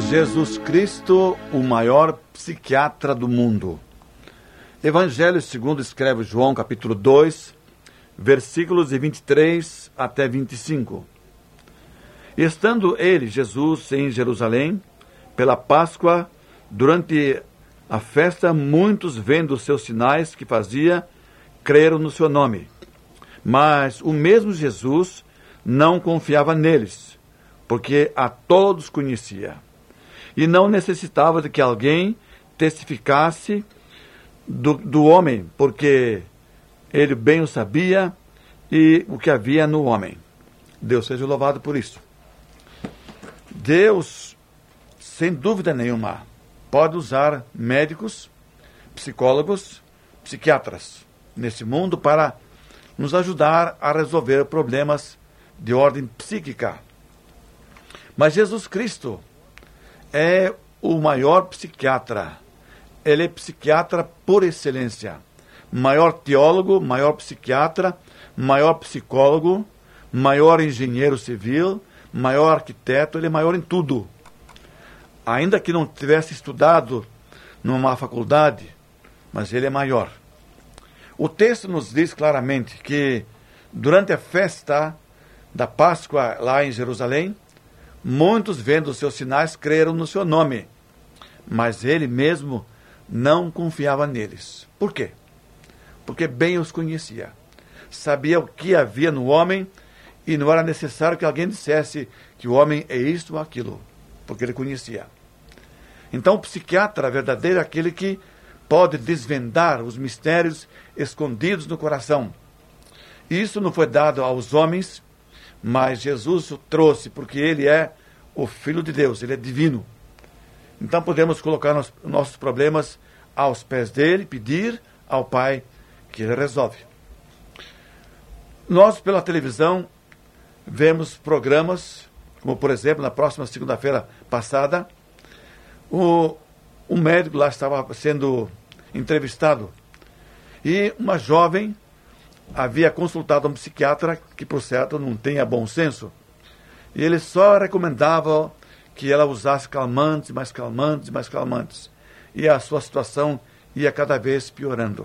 Jesus Cristo, o maior psiquiatra do mundo. Evangelho segundo escreve João, capítulo 2, versículos de 23 até 25. Estando ele, Jesus, em Jerusalém, pela Páscoa, durante a festa, muitos, vendo os seus sinais que fazia, creram no seu nome. Mas o mesmo Jesus não confiava neles, porque a todos conhecia. E não necessitava de que alguém testificasse do homem, porque ele bem o sabia e o que havia no homem. Deus seja louvado por isso. Deus, sem dúvida nenhuma, pode usar médicos, psicólogos, psiquiatras nesse mundo para nos ajudar a resolver problemas de ordem psíquica. Mas Jesus Cristo é o maior psiquiatra. Ele é psiquiatra por excelência. Maior teólogo, maior psiquiatra, maior psicólogo, maior engenheiro civil, maior arquiteto, ele é maior em tudo. Ainda que não tivesse estudado numa faculdade, mas ele é maior. O texto nos diz claramente que durante a festa da Páscoa lá em Jerusalém, muitos, vendo os seus sinais, creram no seu nome, mas ele mesmo não confiava neles. Por quê? Porque bem os conhecia. Sabia o que havia no homem e não era necessário que alguém dissesse que o homem é isto ou aquilo, porque ele conhecia. Então o psiquiatra verdadeiro é aquele que pode desvendar os mistérios escondidos no coração. Isso não foi dado aos homens, mas Jesus o trouxe porque ele é o Filho de Deus, ele é divino. Então podemos colocar nossos problemas aos pés dele, pedir ao Pai que ele resolve. Nós, pela televisão, vemos programas, como por exemplo, na próxima segunda-feira passada, um médico lá estava sendo entrevistado e uma jovem havia consultado um psiquiatra que, por certo, não tenha bom senso. E ele só recomendava que ela usasse calmantes, mais calmantes, mais calmantes. E a sua situação ia cada vez piorando.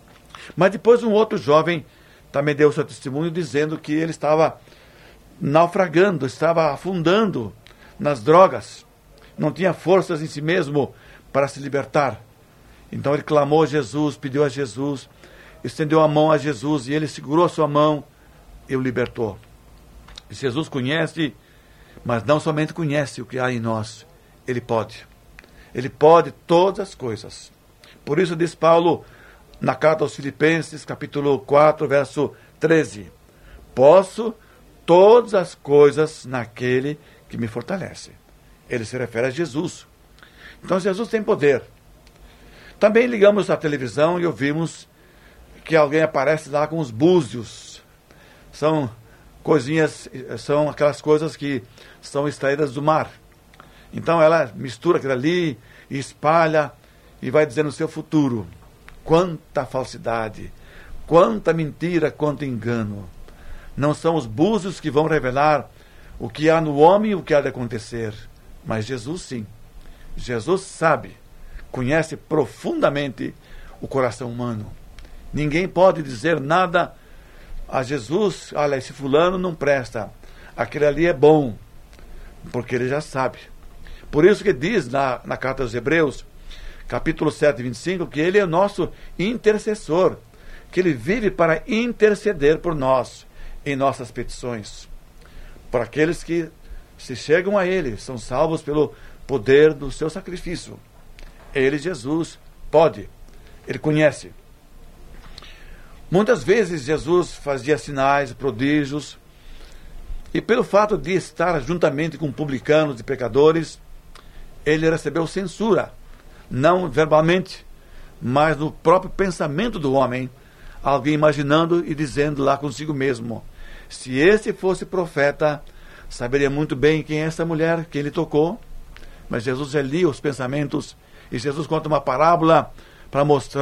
Mas depois um outro jovem também deu seu testemunho dizendo que ele estava naufragando, estava afundando nas drogas. Não tinha forças em si mesmo para se libertar. Então ele clamou a Jesus, pediu a Jesus, estendeu a mão a Jesus e ele segurou a sua mão e o libertou. Jesus conhece, mas não somente conhece o que há em nós, ele pode. Ele pode todas as coisas. Por isso diz Paulo na carta aos Filipenses, capítulo 4, verso 13. Posso todas as coisas naquele que me fortalece. Ele se refere a Jesus. Então Jesus tem poder. Também ligamos a televisão e ouvimos que alguém aparece lá com os búzios. São coisinhas, são aquelas coisas que são extraídas do mar. Então ela mistura aquilo ali e espalha e vai dizendo o seu futuro. Quanta falsidade, quanta mentira, quanto engano. Não são os búzios que vão revelar o que há no homem e o que há de acontecer. Mas Jesus sim. Jesus sabe, conhece profundamente o coração humano. Ninguém pode dizer nada a Jesus, olha, esse fulano não presta, aquele ali é bom, porque ele já sabe. Por isso que diz na carta aos Hebreus, capítulo 7, 25, que ele é o nosso intercessor, que ele vive para interceder por nós, em nossas petições. Por aqueles que se chegam a ele, são salvos pelo poder do seu sacrifício. Ele, Jesus, pode, ele conhece. Muitas vezes Jesus fazia sinais, prodígios, e pelo fato de estar juntamente com publicanos e pecadores, ele recebeu censura, não verbalmente, mas no próprio pensamento do homem, alguém imaginando e dizendo lá consigo mesmo, se esse fosse profeta, saberia muito bem quem é essa mulher, quem ele tocou. Mas Jesus lia os pensamentos, e Jesus conta uma parábola para mostrar